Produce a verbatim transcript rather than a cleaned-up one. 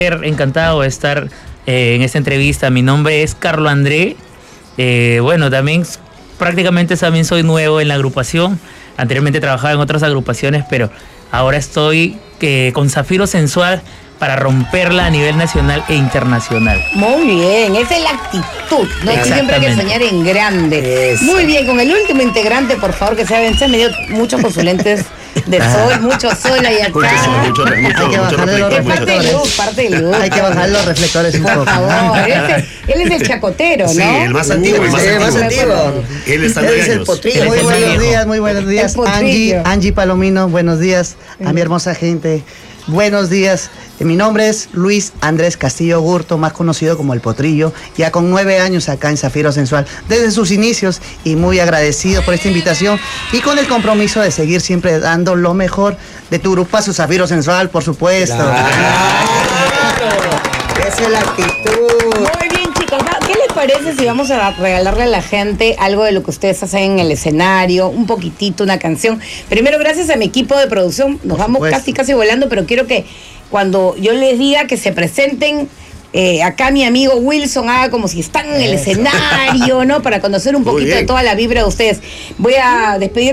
Encantado de estar eh, en esta entrevista. Mi nombre es Carlo André. Eh, bueno, también prácticamente también soy nuevo en la agrupación. Anteriormente trabajaba en otras agrupaciones, pero ahora estoy eh, con Zafiro Sensual para romperla a nivel nacional e internacional. Muy bien, esa es la actitud, ¿no? Que siempre hay que soñar en grande. Eso. Muy bien, con el último integrante, por favor, que sea vence, me dio muchos consulentes de sol, mucho sol ahí acá. Mucho, mucho, hay mucho, que bajarle los reflectores. Parte de luz, parte de luz. Hay que bajar los reflectores un por poco. Por favor, él, él es el chacotero, ¿no? Sí, el más antiguo, el más, sí, antiguo. más antiguo. Él está Él es el potrillo. Muy buenos días, muy buenos días. Angie, Angie Palomino, buenos días a mi hermosa gente. Buenos días, mi nombre es Luis Andrés Castillo Gurto, más conocido como El Potrillo, ya con nueve años acá en Zafiro Sensual, desde sus inicios, y muy agradecido por esta invitación y con el compromiso de seguir siempre dando lo mejor de tu grupazo Zafiro Sensual, por supuesto. ¡Claro! Esa es la actitud. Muy bien, chicos, ¿qué les parece si vamos a regalarle a la gente algo de lo que ustedes hacen en el escenario, un poquitito, una canción? Primero, gracias a mi equipo de producción, nos vamos supuesto. casi casi volando, pero quiero que cuando yo les diga que se presenten, eh, acá mi amigo Wilson haga como si están en el escenario, ¿no? Para conocer un poquito de toda la vibra de ustedes. Voy a despedir